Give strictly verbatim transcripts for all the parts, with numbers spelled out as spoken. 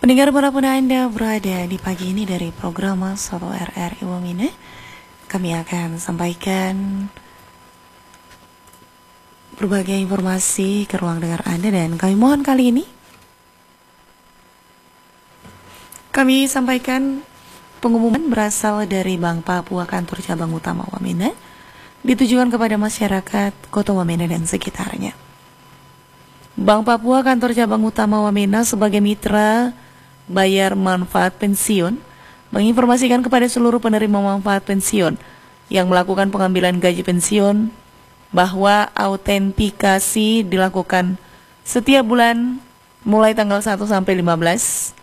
Pendengar manapun Anda berada di pagi ini dari program Solo R R I Wamena, kami akan sampaikan berbagai informasi ke ruang dengar Anda, dan kami mohon kali ini kami sampaikan pengumuman berasal dari Bank Papua Kantor Cabang Utama Wamena ditujukan kepada masyarakat Kota Wamena dan sekitarnya. Bank Papua Kantor Cabang Utama Wamena sebagai mitra bayar manfaat pensiun menginformasikan kepada seluruh penerima manfaat pensiun yang melakukan pengambilan gaji pensiun bahwa autentikasi dilakukan setiap bulan mulai tanggal satu sampai lima belas.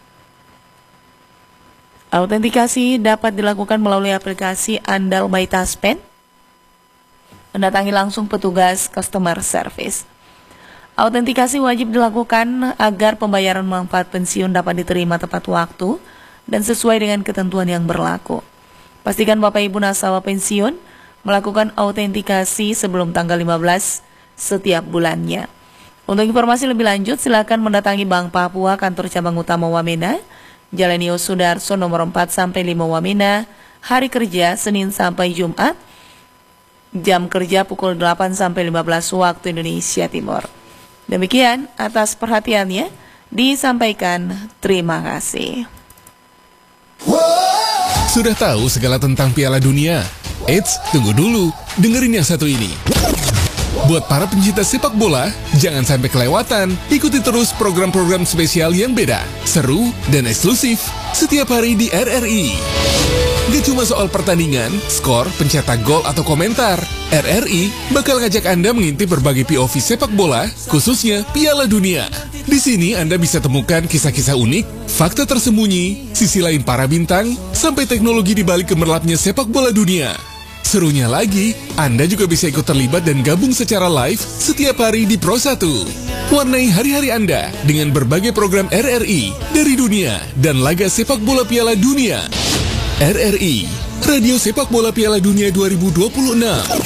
Autentikasi dapat dilakukan melalui aplikasi Andal by Taspen. Mendatangi langsung petugas customer service. Autentikasi wajib dilakukan agar pembayaran manfaat pensiun dapat diterima tepat waktu dan sesuai dengan ketentuan yang berlaku. Pastikan Bapak Ibu nasabah pensiun melakukan autentikasi sebelum tanggal lima belas setiap bulannya. Untuk informasi lebih lanjut, silakan mendatangi Bank Papua Kantor Cabang Utama Wamena, Jalan Nio Sudarso nomor empat sampai lima Wamena, hari kerja Senin sampai Jumat, jam kerja pukul delapan sampai lima belas waktu Indonesia Timur. Demikian atas perhatiannya, disampaikan terima kasih. Sudah tahu segala tentang Piala Dunia? Eits, tunggu dulu, dengerin yang satu ini. Buat para pencinta sepak bola, jangan sampai kelewatan. Ikuti terus program-program spesial yang beda, seru, dan eksklusif setiap hari di R R I. Gak cuma soal pertandingan, skor, pencetak gol, atau komentar. R R I bakal ngajak Anda mengintip berbagai P O V sepak bola, khususnya Piala Dunia. Di sini Anda bisa temukan kisah-kisah unik, fakta tersembunyi, sisi lain para bintang, sampai teknologi di balik gemerlapnya sepak bola dunia. Serunya lagi, Anda juga bisa ikut terlibat dan gabung secara live setiap hari di Pro satu. Warnai hari-hari Anda dengan berbagai program R R I dari dunia dan laga sepak bola Piala Dunia. R R I, Radio Sepak Bola Piala Dunia dua ribu dua puluh enam.